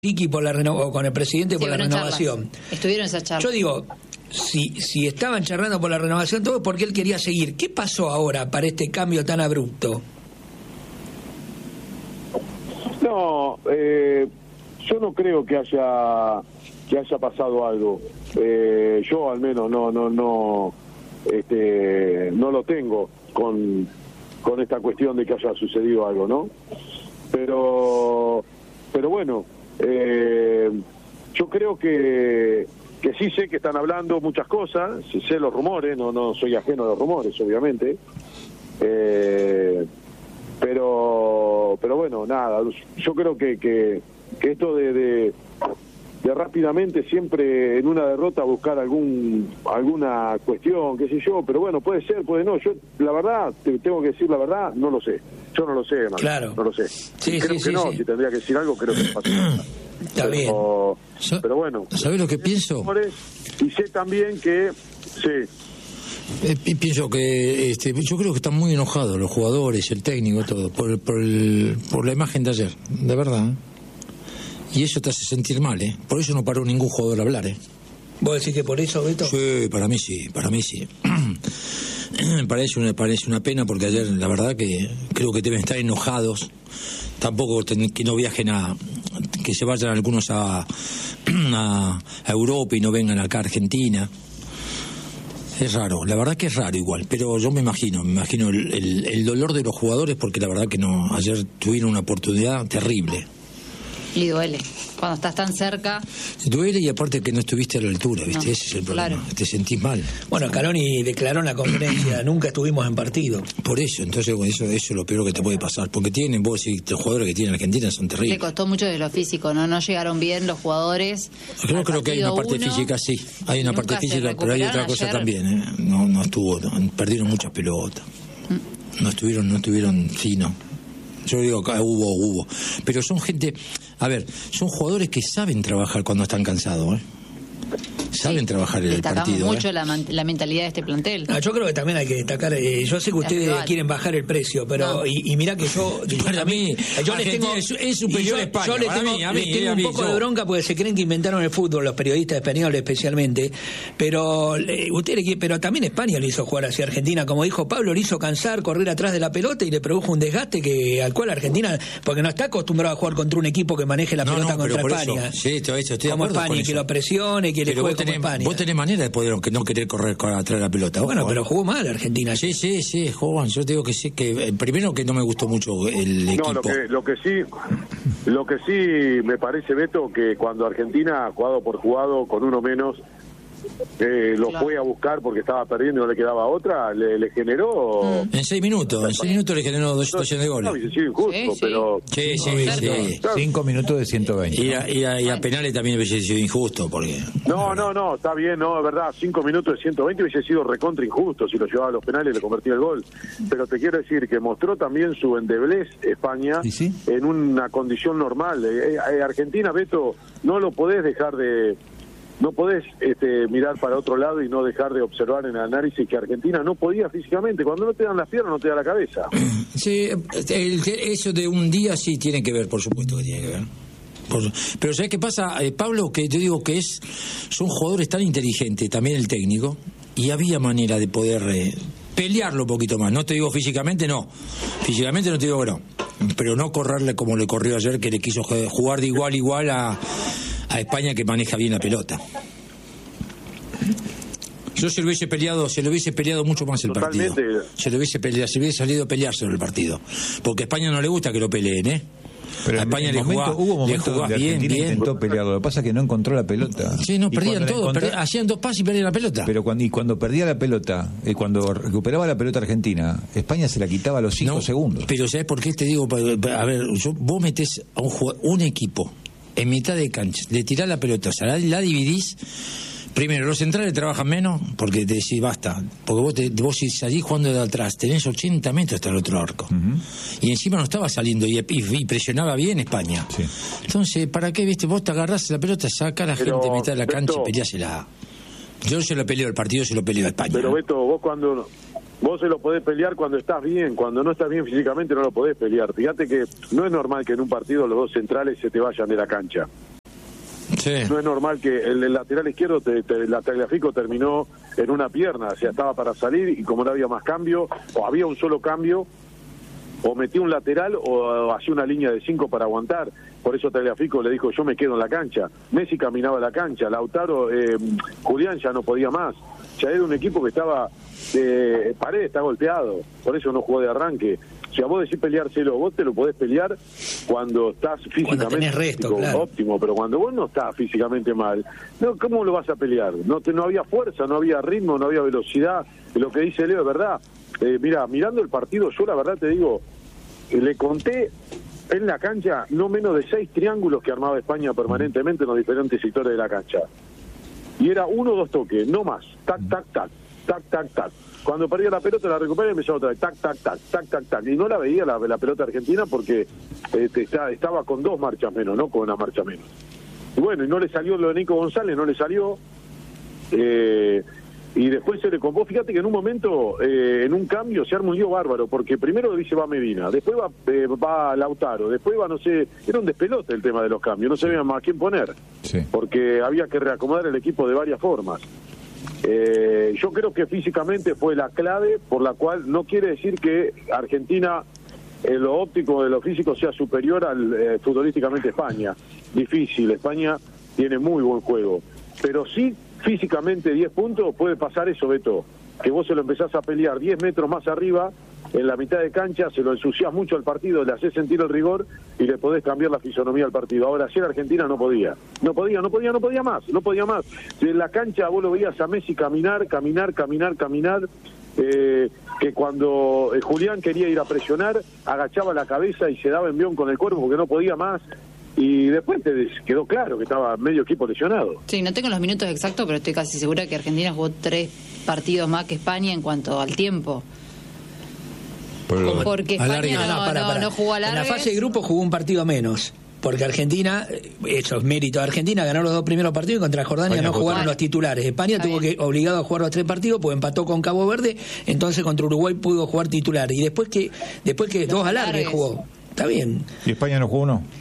Chiqui por o con el presidente por la renovación. Estuvieron esas charlas. Yo digo, si estaban charlando por la renovación, todo es porque él quería seguir. ¿Qué pasó ahora para este cambio tan abrupto? No, yo no creo que haya pasado algo. Yo al menos no lo tengo con esta cuestión de que haya sucedido algo, ¿no? Pero bueno, yo creo que sí sé que están hablando muchas cosas, sé los rumores, no soy ajeno a los rumores, obviamente, pero bueno, nada, yo creo que esto de rápidamente siempre en una derrota buscar alguna cuestión, qué sé yo, pero bueno, puede ser, puede no, yo la verdad, te tengo que decir la verdad, no lo sé, yo no lo sé, Manuel, claro. No lo sé, sí, creo sí, que no, sí. Si tendría que decir algo, creo que no pasa nada. Está bien. Pero bueno, ¿sabés lo que pienso? Y sé también que sí. Pienso que yo creo que están muy enojados los jugadores, el técnico, todo, por la imagen de ayer, de verdad. Y eso te hace sentir mal, ¿eh? Por eso no paró ningún jugador a hablar, ¿eh? ¿Vos decís que por eso, Beto? Sí, para mí sí. Me parece una pena porque ayer, la verdad, que creo que deben estar enojados. Tampoco que no viajen que se vayan algunos a Europa y no vengan acá a Argentina. Es raro, la verdad que es raro igual, pero yo me imagino el dolor de los jugadores porque la verdad que no, ayer tuvieron una oportunidad terrible. Y duele, cuando estás tan cerca. Duele y aparte que no estuviste a la altura, ¿viste? No, ese es el problema, claro. Te sentís mal. Bueno, Scaloni declaró en la conferencia, nunca estuvimos en partido. Por eso, entonces eso es lo peor que te puede pasar, porque vos y los jugadores que tienen Argentina son terribles. Le costó mucho de lo físico, no llegaron bien los jugadores. Creo que hay una parte física, sí, hay una parte física, pero hay otra cosa también, ¿eh? No estuvo, perdieron muchas pelotas. No estuvieron finos. Yo digo que hubo, pero son gente, son jugadores que saben trabajar cuando están cansados, ¿eh? Saben trabajar en el partido. Mucho la mentalidad de este plantel. Yo creo que también hay que destacar, yo sé que ustedes quieren bajar el precio, pero no. y mirá que yo para mí yo les tengo es superior a España. Yo les tengo un poco de bronca porque se creen que inventaron el fútbol, los periodistas españoles especialmente, pero pero también España lo hizo jugar hacia Argentina, como dijo Pablo, lo hizo cansar, correr atrás de la pelota y le produjo un desgaste al cual Argentina, porque no está acostumbrado a jugar contra un equipo que maneje la pelota contra España. Eso, sí, estoy como España, que lo presione, que le juegue como España. Vos tenés manera de poder no querer correr atrás de la pelota. Bueno, pero jugó mal Argentina. Sí, jugó mal. Yo te digo que sí, que primero que no me gustó mucho el equipo. Lo que sí me parece, Beto, que cuando Argentina, jugado por jugado, con uno menos, lo fue a buscar porque estaba perdiendo y no le quedaba otra, le generó... En 6 minutos le generó 2 situaciones de gol. No, sí, injusto, pero... Sí. 5 minutos de 120. Y a penales también hubiese sido injusto, porque... No, está bien, no, es verdad, 5 minutos de 120 hubiese sido recontra injusto si lo llevaba a los penales y le convertía el gol. Pero te quiero decir que mostró también su endeblez España en una condición normal. Argentina, Beto, no lo podés dejar de... No podés mirar para otro lado y no dejar de observar en el análisis que Argentina no podía físicamente. Cuando no te dan las piernas, no te da la cabeza. Sí, eso de un día sí tiene que ver, por supuesto que tiene que ver. Pero ¿sabés qué pasa, Pablo? Que yo digo que son jugadores tan inteligentes, también el técnico, y había manera de poder pelearlo un poquito más. No te digo físicamente, no. Físicamente no te digo que no. Pero no correrle como le corrió ayer, que le quiso jugar de igual a España, que maneja bien la pelota. Yo se lo hubiese peleado mucho más el partido. Se hubiese salido a pelearse en el partido. Porque a España no le gusta que lo peleen, ¿eh? Pero a España hubo momentos donde Argentina intentó pelearlo. Lo que pasa es que no encontró la pelota. Sí, no, perdían todo. Hacían 2 pases y perdían la pelota. Pero cuando perdía la pelota, cuando recuperaba la pelota Argentina, España se la quitaba a los 5 segundos. Pero ¿sabes por qué te digo? A ver, vos metés a un equipo en mitad de cancha, le tirás la pelota, o sea, la dividís. Primero, los centrales trabajan menos porque te decís basta, porque vos si salís jugando de atrás tenés 80 metros hasta el otro arco, y encima no estaba saliendo y presionaba bien España. Entonces, ¿para qué? Vos te agarrás la pelota, saca a la gente en mitad de la cancha y peleásela. Yo se lo peleo el partido, se lo peleo a España. Pero Beto, vos se lo podés pelear cuando estás bien, cuando no estás bien físicamente no lo podés pelear. Fíjate que no es normal que en un partido los 2 centrales se te vayan de la cancha. No es normal que el lateral izquierdo, la Tagliafico terminó en una pierna, o sea, estaba para salir y como no había más cambio, o había un solo cambio, o metía un lateral o hacía una línea de 5 para aguantar. Por eso Tagliafico le dijo, yo me quedo en la cancha. Messi caminaba en la cancha, Lautaro, Julián ya no podía más. Ya era un equipo que estaba, Paredes está golpeado, por eso no jugó de arranque. O sea, vos decís peleárselo, vos te lo podés pelear cuando estás físicamente óptimo, pero cuando vos no estás físicamente mal, no, ¿cómo lo vas a pelear? No había fuerza, no había ritmo, no había velocidad. Lo que dice Leo es verdad. Mira, mirando el partido, yo la verdad te digo, le conté en la cancha no menos de 6 triángulos que armaba España permanentemente en los diferentes sectores de la cancha. Y era 1 o 2 toques, no más. Tac, tac, tac, tac, tac, tac. Cuando perdía la pelota la recuperaba y empezaba otra vez. Tac, tac, tac, tac, tac, tac. Y no la veía la pelota argentina porque estaba con 2 marchas menos, no con una marcha menos. Y bueno, y no le salió lo de Nico González, no le salió. Y después se le compó. Fíjate que en un momento, en un cambio, se arma un lío bárbaro, porque primero dice va Medina, después va Lautaro, después va, no sé, era un despelote el tema de los cambios, no sabía más a quién poner, porque había que reacomodar el equipo de varias formas. Yo creo que físicamente fue la clave, por la cual no quiere decir que Argentina, en lo óptico de lo físico, sea superior al futbolísticamente España. Difícil, España tiene muy buen juego, pero sí físicamente 10 puntos puede pasar eso, Beto, que vos se lo empezás a pelear 10 metros más arriba, en la mitad de cancha, se lo ensuciás mucho al partido, le haces sentir el rigor y le podés cambiar la fisonomía al partido. Ahora, ayer Argentina no podía más. En la cancha vos lo veías a Messi caminar, que cuando Julián quería ir a presionar, agachaba la cabeza y se daba envión con el cuerpo porque no podía más. Y después te quedó claro que estaba medio equipo lesionado. Sí, no tengo los minutos exactos, pero estoy casi segura que Argentina jugó 3 partidos más que España en cuanto al tiempo. Porque España no jugó a largues. En la fase de grupo jugó un partido menos. Porque Argentina, eso es mérito de Argentina, ganó los 2 primeros partidos y contra Jordania España no jugaron los titulares. España tuvo que obligado a jugar los 3 partidos, pues empató con Cabo Verde, entonces contra Uruguay pudo jugar titular. Y después que 2 alargues jugó. Está bien. ¿Y España no jugó uno?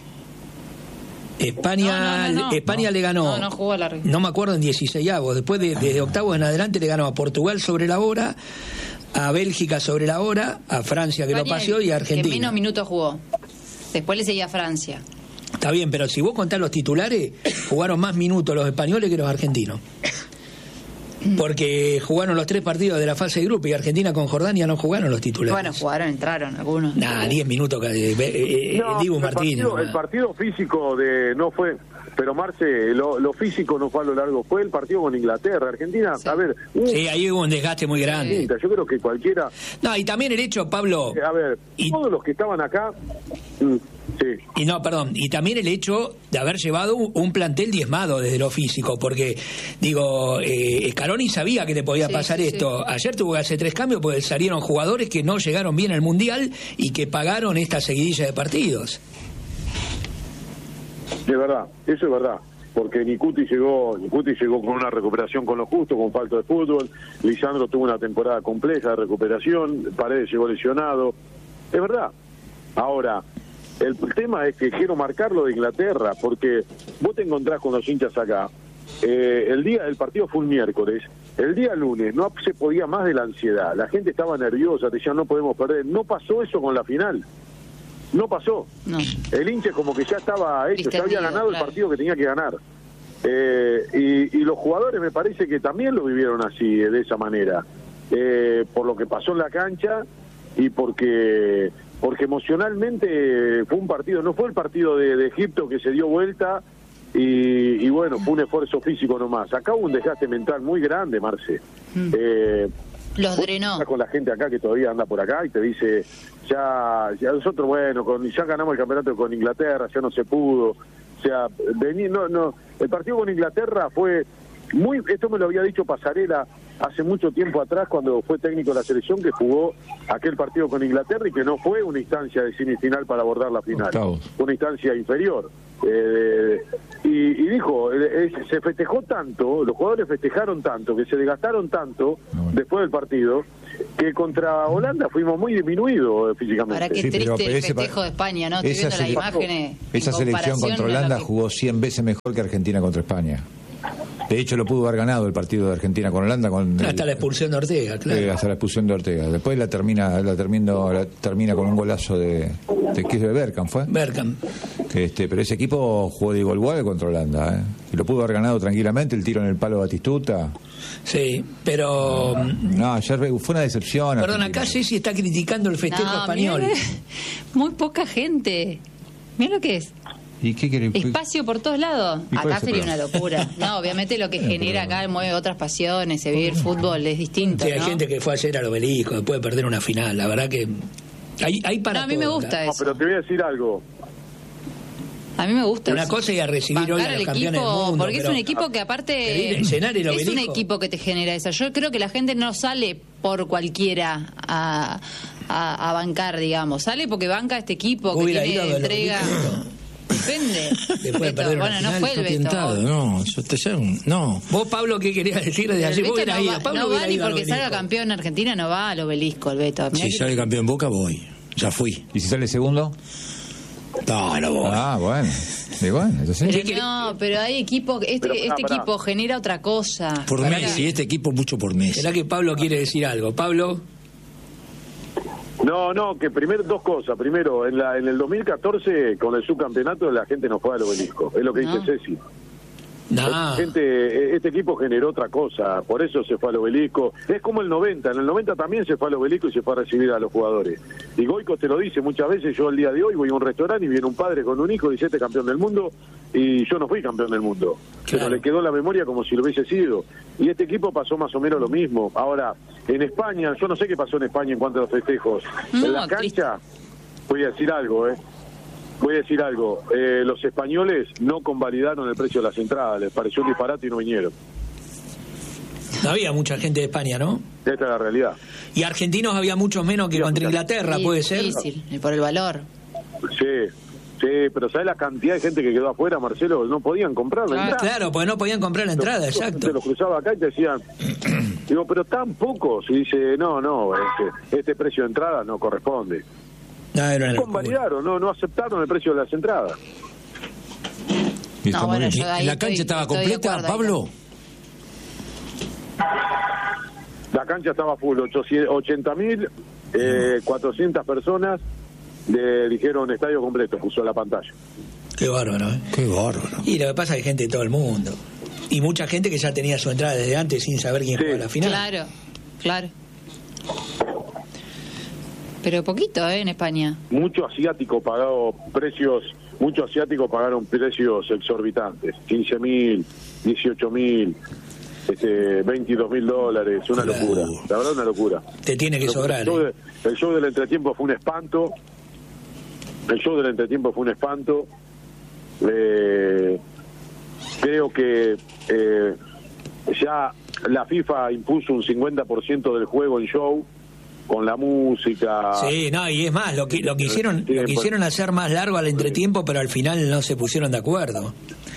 España le ganó, no jugó a largue. No me acuerdo, en 16avos. Después desde octavos en adelante le ganó a Portugal sobre la hora, a Bélgica sobre la hora, a Francia que España, lo paseó y a Argentina. Que menos minutos jugó. Después le seguía a Francia. Está bien, pero si vos contás los titulares, jugaron más minutos los españoles que los argentinos. Porque jugaron los 3 partidos de la fase de grupo y Argentina con Jordania no jugaron los titulares. Bueno, entraron algunos. 10 minutos. Dibu Martínez. El partido físico no fue... Pero Marce, lo físico no fue a lo largo, fue el partido con Inglaterra. Argentina, sí. A ver... Sí, ahí hubo un desgaste muy grande. Yo creo que cualquiera... No, y también el hecho, Pablo... A ver, todos los que estaban acá... Sí. Y también el hecho de haber llevado un plantel diezmado desde lo físico, porque, Scaloni sabía que le podía pasar esto. Sí. Ayer tuvo que hacer 3 cambios porque salieron jugadores que no llegaron bien al Mundial y que pagaron esta seguidilla de partidos. De verdad, eso es verdad, porque Nicuti llegó con una recuperación con lo justo, con falta de fútbol. Lisandro tuvo una temporada compleja de recuperación, Paredes llegó lesionado. Es verdad. Ahora, el tema es que quiero marcar lo de Inglaterra, porque vos te encontrás con los hinchas acá. El partido fue un miércoles, el día lunes no se podía más de la ansiedad, la gente estaba nerviosa, decían no podemos perder. No pasó eso con la final. No pasó. No. El hincha como que ya estaba hecho, ya había ganado el partido que tenía que ganar. Y los jugadores me parece que también lo vivieron así, de esa manera. Por lo que pasó en la cancha y porque emocionalmente fue un partido, no fue el partido de Egipto que se dio vuelta y bueno, fue un esfuerzo físico nomás. Acá hubo un desgaste mental muy grande, Marce. Los drenó. Con la gente acá que todavía anda por acá y te dice, ya nosotros, bueno, ya ganamos el campeonato con Inglaterra, ya no se pudo. O sea, el partido con Inglaterra fue esto me lo había dicho Pasarela hace mucho tiempo atrás cuando fue técnico de la selección, que jugó aquel partido con Inglaterra y que no fue una instancia de semifinal para abordar la final, fue una instancia inferior. Y dijo, se festejó tanto, los jugadores festejaron tanto, que se desgastaron tanto después del partido, que contra Holanda fuimos muy disminuidos físicamente. Ahora qué triste el festejo de España, ¿no? Estoy viendo las imágenes. Esa selección contra Holanda jugó 100 veces mejor que Argentina contra España. De hecho, lo pudo haber ganado el partido de Argentina con Holanda. Hasta la expulsión de Ortega, claro. Hasta la expulsión de Ortega. Después la termina con un golazo de Bergkamp, ¿fue? Bergkamp. Pero ese equipo jugó de igual contra Holanda, y lo pudo haber ganado tranquilamente, el tiro en el palo de Batistuta. Sí, pero... No, ayer fue una decepción. Perdón, acá Ceci está criticando el festejo español. Muy poca gente. Mira lo que es. ¿Y qué querés? Espacio por todos lados. Acá sería una locura. No, obviamente lo que genera acá mueve otras pasiones. Se vive el fútbol, es distinto. Sí, hay gente que fue ayer al Obelisco después de perder una final. La verdad que hay para a mí me gusta eso. No, pero te voy a decir algo. A mí me gusta una eso. Cosa es a recibir hoy a los campeones del mundo. Porque es un equipo que aparte es un equipo que te genera eso. Yo creo que la gente no sale por cualquiera a bancar, digamos. Sale porque banca este equipo que tiene entrega. Depende. Después de perder bueno, no fue el Beto. No. Vos, Pablo, ¿qué querías decir desde allí? No va ni porque salga campeón Argentina, no va al Obelisco el Beto. Si sale campeón Boca, voy. Ya fui. ¿Y si sale segundo? No voy. Ah, bueno. Y bueno, entonces... No, pero hay equipos... Este equipo genera otra cosa. Por Messi, este equipo mucho por Messi. ¿Será que Pablo quiere decir algo? Pablo... No, que primero dos cosas. Primero, en el 2014, con el subcampeonato, la gente no fue al Obelisco. Es lo que dice Ceci. Este equipo generó otra cosa, por eso se fue al Obelisco. Es como el 90, en el 90 también se fue al Obelisco y se fue a recibir a los jugadores. Y Goico te lo dice muchas veces. Yo el día de hoy voy a un restaurante y viene un padre con un hijo y dice: campeón del mundo, y yo no fui campeón del mundo. Claro. Pero le quedó la memoria como si lo hubiese sido. Y este equipo pasó más o menos lo mismo. Ahora, en España, yo no sé qué pasó en España en cuanto a los festejos. En la cancha, voy a decir algo, los españoles no convalidaron el precio de las entradas, les pareció un disparate y no vinieron. No había mucha gente de España, ¿no? Esta es la realidad. Y argentinos había muchos menos que contra Inglaterra, sí, puede ser. Difícil, por el valor. Sí, pero ¿sabes la cantidad de gente que quedó afuera, Marcelo? No podían comprar la entrada. Claro, porque no podían comprar la entrada, exacto. Te los cruzaba acá y te decían, digo, pero tan pocos. Y dice, no, este precio de entrada no corresponde. No convalidaron, no aceptaron el precio de las entradas. ¿La cancha estaba completa, Pablo? La cancha estaba full, 80.000, 400 personas, le dijeron estadio completo, puso la pantalla. Qué bárbaro, ¿eh? Qué bárbaro. Y lo que pasa es que hay gente de todo el mundo. Y mucha gente que ya tenía su entrada desde antes sin saber quién jugaba la final. Claro. Pero poquito, en España. Muchos asiáticos pagaron precios exorbitantes, 15.000, 18.000, $22.000, una locura, la verdad una locura. Te tiene que sobrar. El show del entretiempo fue un espanto. Creo que ya la FIFA impuso un 50% del juego en show, con la música. Sí, y es más, lo que hicieron hacer más largo al entretiempo, pero al final no se pusieron de acuerdo.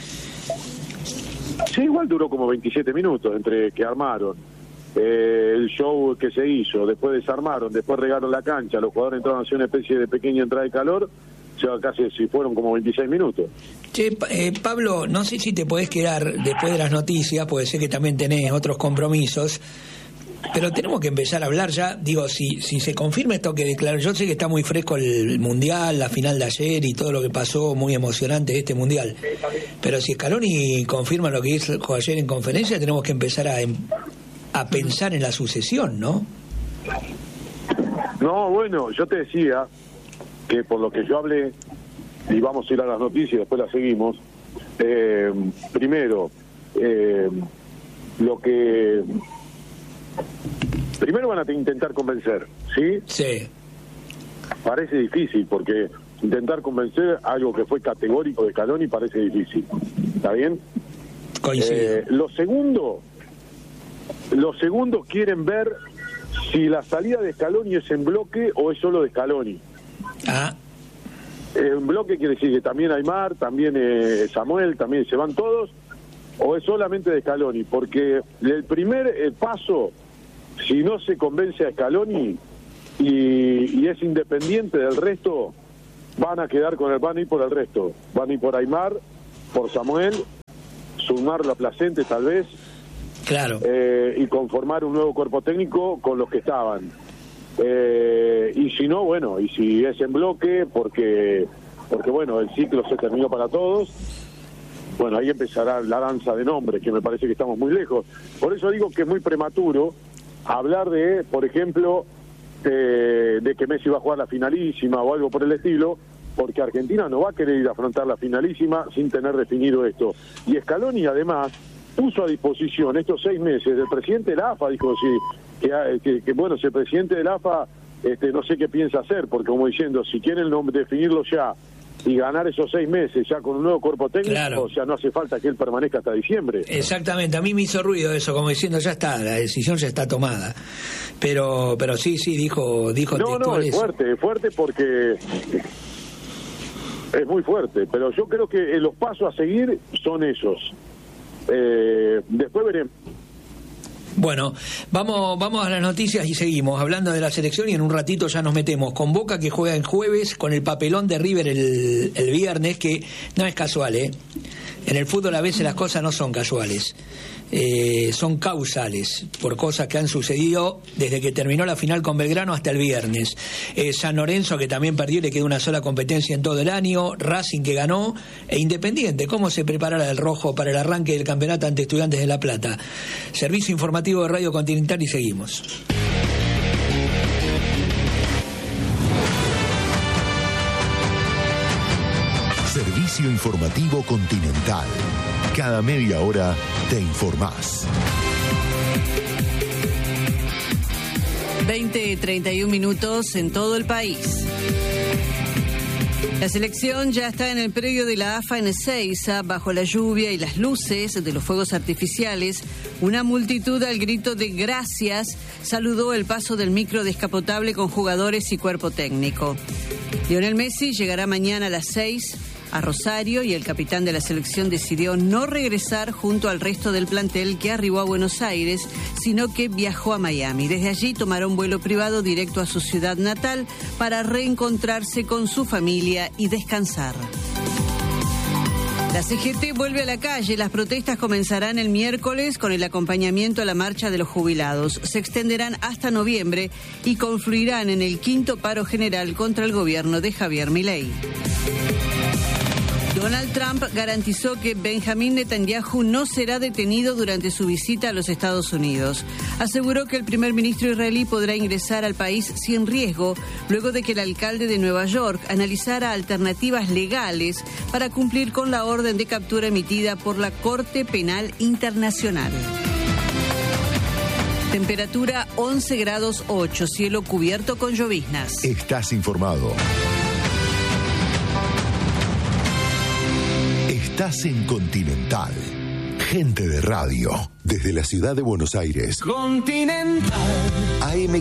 Sí, igual duró como 27 minutos entre que armaron el show que se hizo, después desarmaron, después regaron la cancha, los jugadores entraron a hacer una especie de pequeña entrada de calor, o sea, casi si fueron como 26 minutos. Che, Pablo, no sé si te podés quedar después de las noticias, porque sé que también tenés otros compromisos. Pero tenemos que empezar a hablar ya, digo, si se confirma esto que declaró, yo sé que está muy fresco el Mundial, la final de ayer y todo lo que pasó, muy emocionante este Mundial, pero si Scaloni confirma lo que dijo ayer en conferencia, tenemos que empezar a pensar en la sucesión, ¿no? No, bueno, yo te decía que por lo que yo hablé, y vamos a ir a las noticias y después las seguimos, primero van a intentar convencer, ¿sí? Sí. Parece difícil, porque intentar convencer algo que fue categórico de Scaloni parece difícil. ¿Está bien? Coincido. Los segundos quieren ver si la salida de Scaloni es en bloque o es solo de Scaloni. En bloque quiere decir que también Aymar, también Samuel, también se van todos, o es solamente de Scaloni, porque el primer paso si no se convence a Scaloni y es independiente del resto, van a ir por el resto. Van a ir por Aimar, por Samuel, sumar la Placente tal vez. Claro. Y conformar un nuevo cuerpo técnico con los que estaban. Y si no, bueno, y si es en bloque, porque bueno, el ciclo se terminó para todos, bueno, ahí empezará la danza de nombres, que me parece que estamos muy lejos. Por eso digo que es muy prematuro hablar de, por ejemplo, de que Messi va a jugar la finalísima o algo por el estilo, porque Argentina no va a querer ir a afrontar la finalísima sin tener definido esto. Y Scaloni, además, puso a disposición estos 6 meses del presidente de la AFA, dijo que bueno, si el presidente de la AFA no sé qué piensa hacer, porque como diciendo, si quieren definirlo ya y ganar esos 6 meses ya con un nuevo cuerpo técnico, claro. O sea, no hace falta que él permanezca hasta diciembre. Exactamente, a mí me hizo ruido eso, como diciendo, ya está, la decisión ya está tomada. Pero sí, dijo No, es fuerte porque es muy fuerte, pero yo creo que los pasos a seguir son esos. Después veremos. Bueno, vamos a las noticias y seguimos hablando de la selección, y en un ratito ya nos metemos con Boca, que juega en jueves, con el papelón de River el viernes, que no es casual, ¿eh? En el fútbol a veces las cosas no son casuales, son causales, por cosas que han sucedido desde que terminó la final con Belgrano hasta el viernes. San Lorenzo, que también perdió, le quedó una sola competencia en todo el año, Racing, que ganó, e Independiente. ¿Cómo se preparará el rojo para el arranque del campeonato ante Estudiantes de La Plata? Servicio informativo de Radio Continental y seguimos. Servicio informativo Continental. Cada media hora te informás. 20:31 minutos en todo el país. La selección ya está en el predio de la AFA en Ezeiza, bajo la lluvia y las luces de los fuegos artificiales. Una multitud al grito de gracias saludó el paso del micro descapotable con jugadores y cuerpo técnico. Lionel Messi llegará mañana a las 6 a Rosario, y el capitán de la selección decidió no regresar junto al resto del plantel que arribó a Buenos Aires, sino que viajó a Miami. Desde allí tomará un vuelo privado directo a su ciudad natal para reencontrarse con su familia y descansar. La CGT vuelve a la calle. Las protestas comenzarán el miércoles con el acompañamiento a la marcha de los jubilados. Se extenderán hasta noviembre y confluirán en el 5º paro general contra el gobierno de Javier Milei. Donald Trump garantizó que Benjamín Netanyahu no será detenido durante su visita a los Estados Unidos. Aseguró que el primer ministro israelí podrá ingresar al país sin riesgo, luego de que el alcalde de Nueva York analizara alternativas legales para cumplir con la orden de captura emitida por la Corte Penal Internacional. Temperatura 11 grados 8, cielo cubierto con lloviznas. Estás informado. Estás en Continental. Gente de radio. Desde la ciudad de Buenos Aires. Continental. AM